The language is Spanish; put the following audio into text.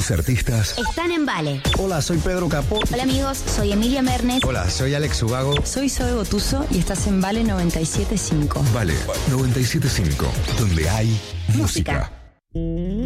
grandes artistas están en Vale. Hola, soy Pedro Capó. Hola amigos, soy Emilia Mernes. Hola, soy Alex Ubago. Soy Zoe Gotuso y estás en Vale 97.5. Vale 97.5, donde hay música.